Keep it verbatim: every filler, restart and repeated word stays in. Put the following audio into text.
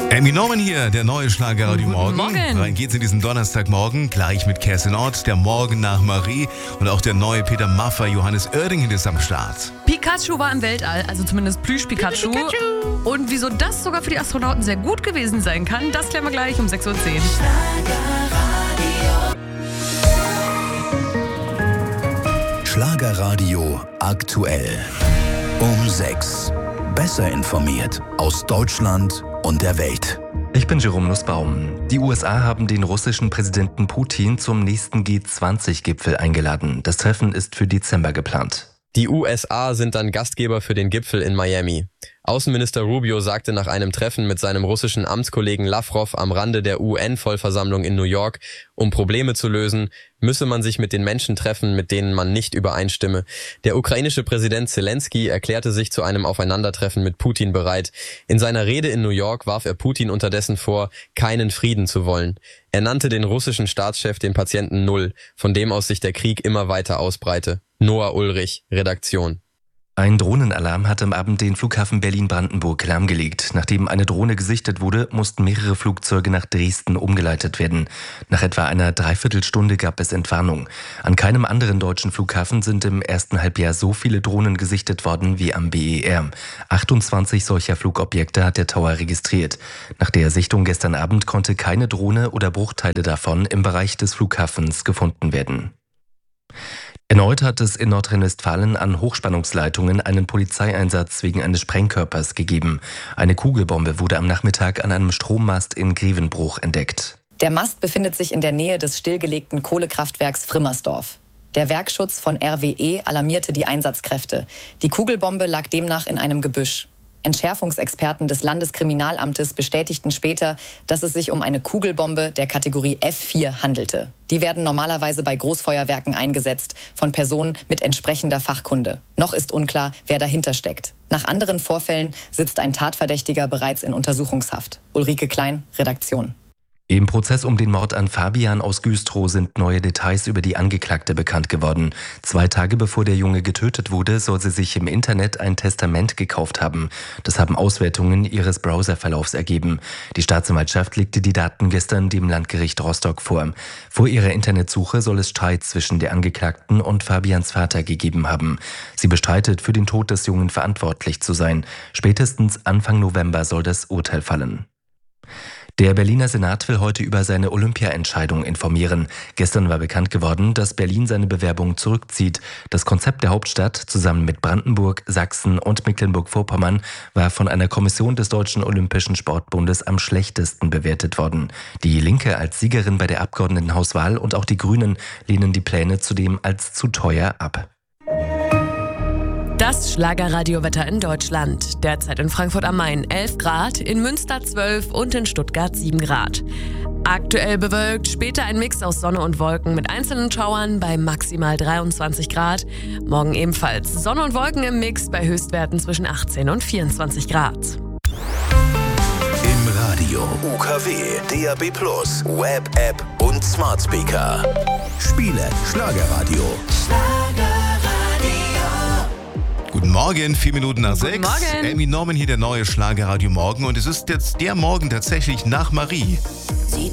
Amy Norman hier, der neue Schlagerradio Morgen. Morgen. Rein geht's in diesen Donnerstagmorgen, gleich mit Kerstin Ott, der Morgen nach Marie und auch der neue Peter Maffay, Johannes Oerdingen ist am Start. Pikachu war im Weltall, also zumindest Plüsch-Pikachu. Pikachu. Und wieso das sogar für die Astronauten sehr gut gewesen sein kann, das klären wir gleich um sechs Uhr zehn. Schlagerradio aktuell. Um sechs. Besser informiert aus Deutschland und der Welt. Ich bin Jerome Nussbaum. Die U S A haben den russischen Präsidenten Putin zum nächsten G zwanzig Gipfel eingeladen. Das Treffen ist für Dezember geplant. Die U S A sind dann Gastgeber für den Gipfel in Miami. Außenminister Rubio sagte nach einem Treffen mit seinem russischen Amtskollegen Lavrov am Rande der U N-Vollversammlung in New York, um Probleme zu lösen, müsse man sich mit den Menschen treffen, mit denen man nicht übereinstimme. Der ukrainische Präsident Zelensky erklärte sich zu einem Aufeinandertreffen mit Putin bereit. In seiner Rede in New York warf er Putin unterdessen vor, keinen Frieden zu wollen. Er nannte den russischen Staatschef den Patienten Null, von dem aus sich der Krieg immer weiter ausbreite. Noah Ulrich, Redaktion. Ein Drohnenalarm hat am Abend den Flughafen Berlin-Brandenburg lahmgelegt. Nachdem eine Drohne gesichtet wurde, mussten mehrere Flugzeuge nach Dresden umgeleitet werden. Nach etwa einer Dreiviertelstunde gab es Entwarnung. An keinem anderen deutschen Flughafen sind im ersten Halbjahr so viele Drohnen gesichtet worden wie am B E R. achtundzwanzig solcher Flugobjekte hat der Tower registriert. Nach der Sichtung gestern Abend konnte keine Drohne oder Bruchteile davon im Bereich des Flughafens gefunden werden. Erneut hat es in Nordrhein-Westfalen an Hochspannungsleitungen einen Polizeieinsatz wegen eines Sprengkörpers gegeben. Eine Kugelbombe wurde am Nachmittag an einem Strommast in Grevenbruch entdeckt. Der Mast befindet sich in der Nähe des stillgelegten Kohlekraftwerks Frimmersdorf. Der Werkschutz von R W E alarmierte die Einsatzkräfte. Die Kugelbombe lag demnach in einem Gebüsch. Entschärfungsexperten des Landeskriminalamtes bestätigten später, dass es sich um eine Kugelbombe der Kategorie F vier handelte. Die werden normalerweise bei Großfeuerwerken eingesetzt, von Personen mit entsprechender Fachkunde. Noch ist unklar, wer dahinter steckt. Nach anderen Vorfällen sitzt ein Tatverdächtiger bereits in Untersuchungshaft. Ulrike Klein, Redaktion. Im Prozess um den Mord an Fabian aus Güstrow sind neue Details über die Angeklagte bekannt geworden. Zwei Tage bevor der Junge getötet wurde, soll sie sich im Internet ein Testament gekauft haben. Das haben Auswertungen ihres Browserverlaufs ergeben. Die Staatsanwaltschaft legte die Daten gestern dem Landgericht Rostock vor. Vor ihrer Internetsuche soll es Streit zwischen der Angeklagten und Fabians Vater gegeben haben. Sie bestreitet, für den Tod des Jungen verantwortlich zu sein. Spätestens Anfang November soll das Urteil fallen. Der Berliner Senat will heute über seine Olympia-Entscheidung informieren. Gestern war bekannt geworden, dass Berlin seine Bewerbung zurückzieht. Das Konzept der Hauptstadt zusammen mit Brandenburg, Sachsen und Mecklenburg-Vorpommern war von einer Kommission des Deutschen Olympischen Sportbundes am schlechtesten bewertet worden. Die Linke als Siegerin bei der Abgeordnetenhauswahl und auch die Grünen lehnen die Pläne zudem als zu teuer ab. Das Schlagerradiowetter in Deutschland. Derzeit in Frankfurt am Main elf Grad, in Münster zwölf und in Stuttgart sieben Grad. Aktuell bewölkt, später ein Mix aus Sonne und Wolken mit einzelnen Schauern bei maximal dreiundzwanzig Grad. Morgen ebenfalls Sonne und Wolken im Mix bei Höchstwerten zwischen achtzehn und vierundzwanzig Grad. Im Radio U K W, D A B plus, Web, App und Smart Speaker. Spiele Schlagerradio. Guten Morgen, vier Minuten nach sechs. Morgen. Amy Norman hier, der neue Schlagerradio Morgen. Und es ist jetzt der Morgen tatsächlich nach Marie.